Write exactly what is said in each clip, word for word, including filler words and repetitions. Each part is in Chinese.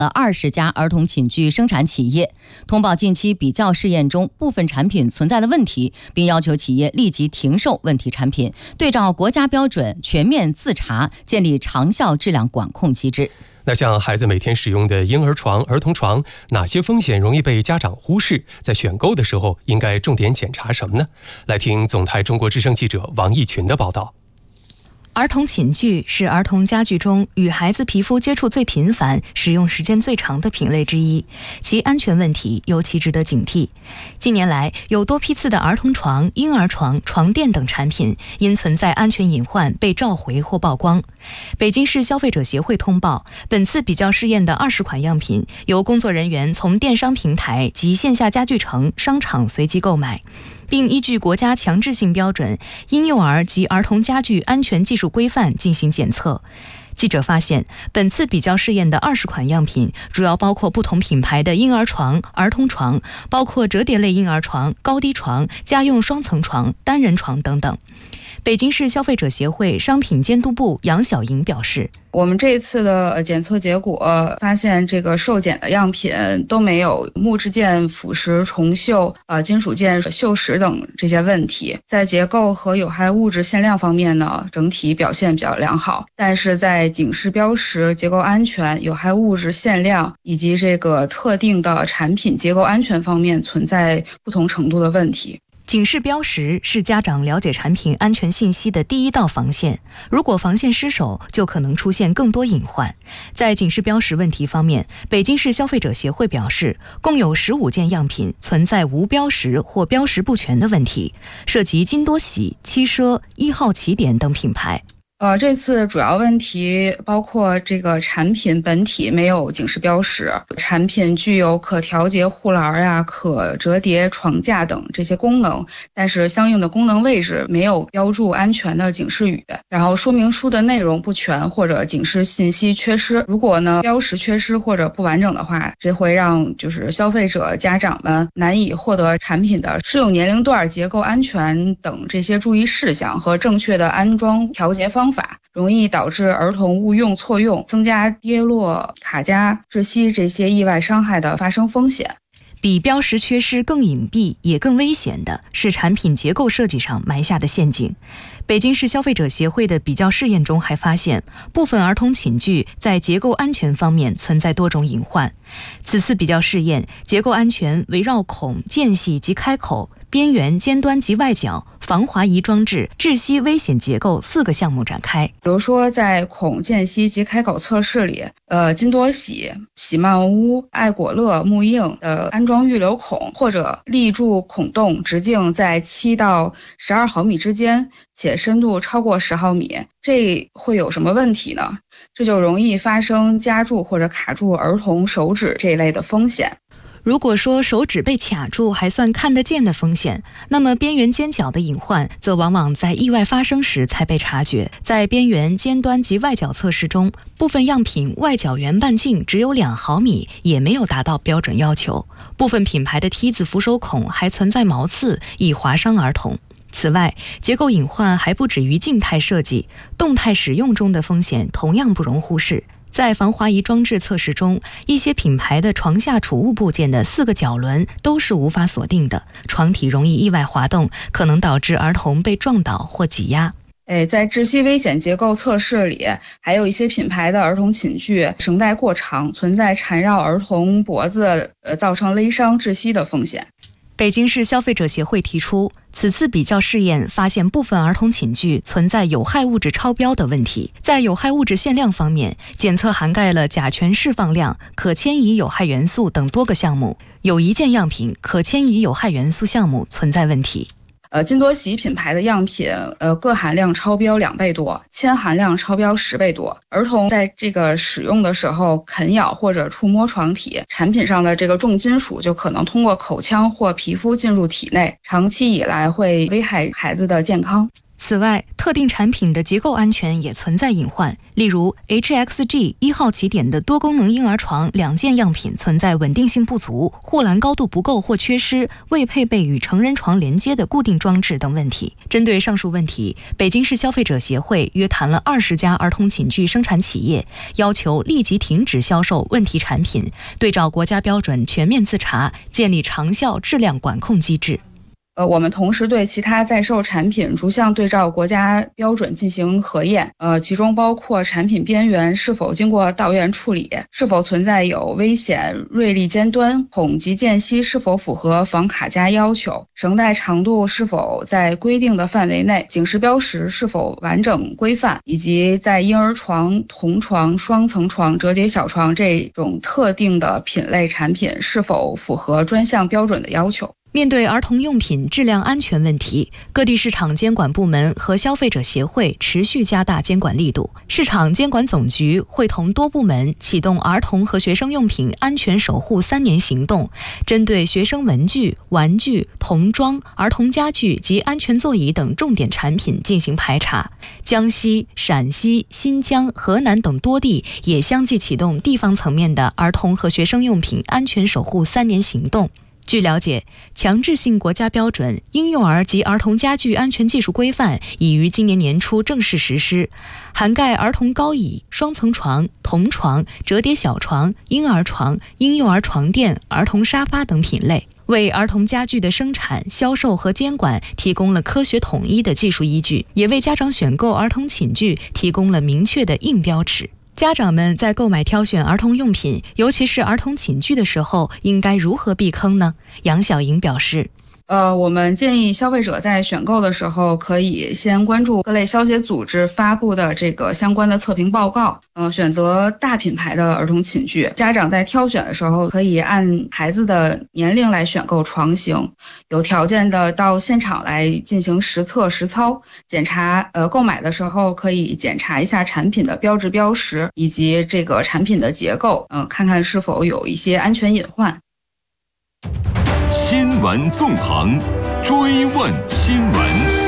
呃二十家儿童寝具生产企业，通报近期比较试验中部分产品存在的问题，并要求企业立即停售问题产品，对照国家标准全面自查，建立长效质量管控机制。 那像孩子每天使用的婴儿床、儿童床，哪些风险容易被家长忽视？在选购的时候应该重点检查什么呢？来听总台中国之声记者王义群的报道。 儿童寝具是儿童家具中与孩子皮肤接触最频繁、使用时间最长的品类之一，其安全问题尤其值得警惕。近年来，有多批次的儿童床、婴儿床、床垫等产品因存在安全隐患被召回或曝光。北京市消费者协会通报，本次比较试验的二十款样品由工作人员从电商平台及线下家具城、商场随机购买，并依据国家强制性标准婴幼儿及儿童家具安全技术规范进行检测。记者发现，本次比较试验的二十款样品主要包括不同品牌的婴儿床、儿童床，包括折叠类婴儿床、高低床、家用双层床、单人床等等。北京市消费者协会商品监督部杨晓莹表示， 我们这一次的检测结果发现，这个受检的样品都没有木质件腐蚀、重锈、呃金属件锈蚀等这些问题。在结构和有害物质限量方面呢，整体表现比较良好，但是在警示标识、结构安全、有害物质限量以及这个特定的产品结构安全方面存在不同程度的问题。 警示标识是家长了解产品安全信息的第一道防线，如果防线失守，就可能出现更多隐患。在警示标识问题方面，北京市消费者协会表示，共有十五件样品存在无标识或标识不全的问题，涉及金多喜、七奢、一号起点等品牌。 呃，这次主要问题包括这个产品本体没有警示标识，产品具有可调节护栏呀、可折叠床架等这些功能，但是相应的功能位置没有标注安全的警示语，然后说明书的内容不全或者警示信息缺失。如果呢标识缺失或者不完整的话，这会让就是消费者家长们难以获得产品的适用年龄段、结构安全等这些注意事项和正确的安装调节方法，容易导致儿童误用错用，增加跌落、卡夹、窒息这些意外伤害的发生风险。 比标识缺失更隐蔽也更危险的是产品结构设计上埋下的陷阱。北京市消费者协会的比较试验中还发现，部分儿童寝具在结构安全方面存在多种隐患。此次比较试验，结构安全围绕孔、间隙及开口、边缘、尖端及外角、防滑移装置、窒息危险结构四个项目展开。 比如说，在孔、间隙及开口测试里，呃，金多喜、喜曼屋、爱果乐、木印的安装预留孔，或者立柱孔洞直径在七到十二毫米之间，且深度超过十毫米，这会有什么问题呢？这就容易发生夹住或者卡住儿童手指这一类的风险。 如果说手指被卡住还算看得见的风险，那么边缘尖角的隐患则往往在意外发生时才被察觉。在边缘、尖端及外角测试中，部分样品外角圆半径只有两毫米，也没有达到标准要求。部分品牌的梯子扶手孔还存在毛刺，易划伤儿童。此外，结构隐患还不止于静态设计，动态使用中的风险同样不容忽视。在防滑移装置测试中，一些品牌的床下储物部件的四个角轮都是无法锁定的，床体容易意外滑动，可能导致儿童被撞倒或挤压。 哎，在窒息危险结构测试里，还有一些品牌的儿童寝具绳带过长，存在缠绕儿童脖子，呃，造成勒伤窒息的风险。 北京市消费者协会提出，此次比较试验发现部分儿童寝具存在有害物质超标的问题。在有害物质限量方面，检测涵盖了甲醛释放量、可迁移有害元素等多个项目，有一件样品可迁移有害元素项目存在问题。 呃，金多喜品牌的样品，呃，铬含量超标两倍多，铅含量超标十倍多。儿童在这个使用的时候啃咬或者触摸床体，产品上的这个重金属就可能通过口腔或皮肤进入体内，长期以来会危害孩子的健康。 此外，特定产品的结构安全也存在隐患，例如 H X G 一号起点的多功能婴儿床两件样品存在稳定性不足、护栏高度不够或缺失、未配备与成人床连接的固定装置等问题。针对上述问题，北京市消费者协会约谈了二十家儿童寝具生产企业，要求立即停止销售问题产品，对照国家标准全面自查，建立长效质量管控机制。 呃，我们同时对其他在售产品逐项对照国家标准进行核验，呃，其中包括产品边缘是否经过导源处理，是否存在有危险、锐利尖端，孔及间隙是否符合防卡夹要求，绳带长度是否在规定的范围内，警示标识是否完整规范，以及在婴儿床、童床、双层床、折叠小床这种特定的品类产品是否符合专项标准的要求。 面对儿童用品质量安全问题，各地市场监管部门和消费者协会持续加大监管力度。市场监管总局会同多部门启动儿童和学生用品安全守护三年行动，针对学生文具、玩具、童装、儿童家具及安全座椅等重点产品进行排查。江西、陕西、新疆、河南等多地也相继启动地方层面的儿童和学生用品安全守护三年行动。据了解，强制性国家标准《婴幼儿及儿童家具安全技术规范》已于今年年初正式实施，涵盖儿童高椅、双层床、童床、折叠小床、婴儿床、婴幼儿床垫、儿童沙发等品类，为儿童家具的生产、销售和监管提供了科学统一的技术依据，也为家长选购儿童寝具提供了明确的硬标尺。家长们在购买挑选儿童用品，尤其是儿童寝具的时候，应该如何避坑呢？杨晓莹表示， 呃，我们建议消费者在选购的时候，可以先关注各类消协组织发布的这个相关的测评报告，呃，选择大品牌的儿童寝具。家长在挑选的时候，可以按孩子的年龄来选购床型，有条件的到现场来进行实测实操检查。呃，购买的时候可以检查一下产品的标志标识以及这个产品的结构，嗯、呃，看看是否有一些安全隐患。 新闻纵横，追问新闻。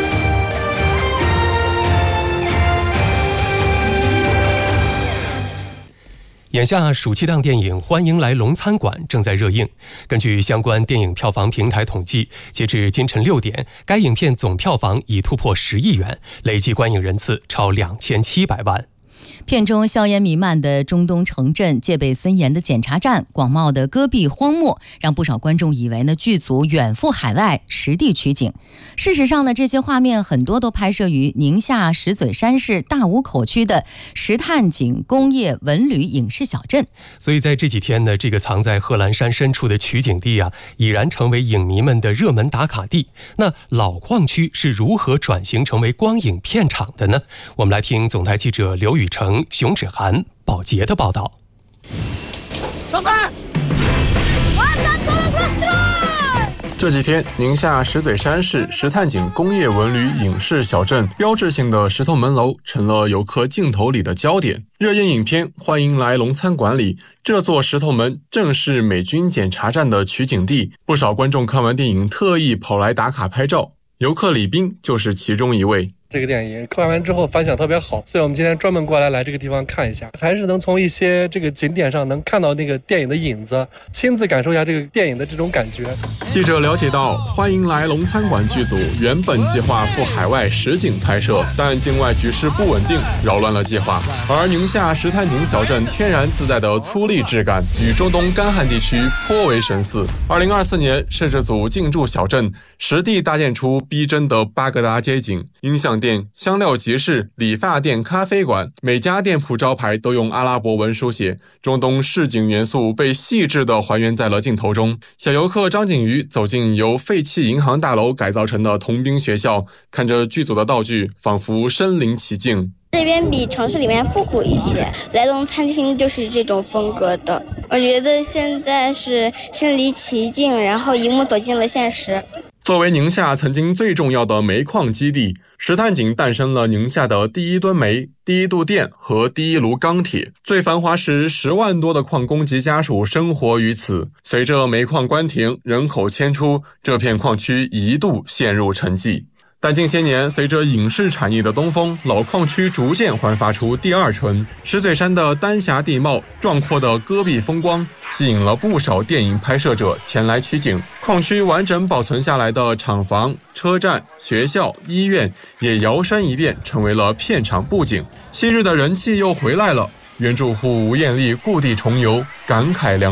眼下暑期档电影《欢迎来龙餐馆》正在热映。根据相关电影票房平台统计，截至今晨六点，该影片总票房已突破十亿元，累计观影人次超两千七百万。 片中硝烟弥漫的中东城镇、戒备森严的检查站、广袤的戈壁荒漠，让不少观众以为呢剧组远赴海外实地取景。事实上呢，这些画面很多都拍摄于宁夏石嘴山市大吴口区的石炭井工业文旅影视小镇。 所以在这几天呢，这个藏在贺兰山深处的取景地啊，已然成为影迷们的热门打卡地。那老矿区是如何转型成为光影片场的呢？我们来听总台记者刘宇成、熊芷涵、宝洁的报道。 上台！ 这几天，宁夏石嘴山市石炭井工业文旅影视小镇标志性的石头门楼成了游客镜头里的焦点。热映影片《欢迎来龙餐馆》里，这座石头门正是美军检查站的取景地，不少观众看完电影特意跑来打卡拍照。游客李斌就是其中一位。 这个电影看完之后反响特别好，所以我们今天专门过来来这个地方看一下，还是能从一些这个景点上能看到那个电影的影子，亲自感受一下这个电影的这种感觉。 记者了解到，欢迎来龙餐馆剧组原本计划赴海外实景拍摄，但境外局势不稳定，扰乱了计划。而宁夏石炭井小镇天然自带的粗粝质感与中东干旱地区颇为神似。二零二四年，摄制组进驻小镇，实地搭建出逼真的巴格达街景，音像店、香料集市、理发店、咖啡馆，每家店铺招牌都用阿拉伯文书写，中东市井元素被细致地还原在了镜头中。小游客张景瑜走进由废弃银行大楼改造成的童兵学校，看着剧组的道具，仿佛身临其境。 这边比城市里面复古一些，来龙餐厅就是这种风格的。我觉得现在是身临其境，然后一幕走进了现实。 作为宁夏曾经最重要的煤矿基地，石炭井诞生了宁夏的第一吨煤、第一度电和第一炉钢铁。最繁华时，十万多的矿工及家属生活于此。随着煤矿关停，人口迁出，这片矿区一度陷入沉寂。 但近些年，随着影视产业的东风，老矿区逐渐焕发出第二春。石嘴山的丹霞地貌、壮阔的戈壁风光，吸引了不少电影拍摄者前来取景。矿区完整保存下来的厂房、车站、学校、医院也摇身一变成为了片场布景。昔日的人气又回来了，原住户吴艳丽故地重游，感慨良